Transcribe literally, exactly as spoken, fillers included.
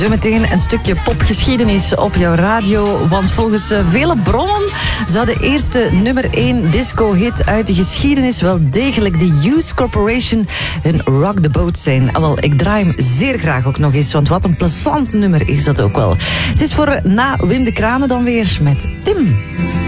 Zometeen een stukje popgeschiedenis op jouw radio. Want volgens vele bronnen zou de eerste nummer één disco-hit uit de geschiedenis wel degelijk de Youth Corporation hun Rock the Boat zijn. Wel, ik draai hem zeer graag ook nog eens, want wat een plezant nummer is dat ook wel. Het is voor na Wim de Kranen dan weer met Tim.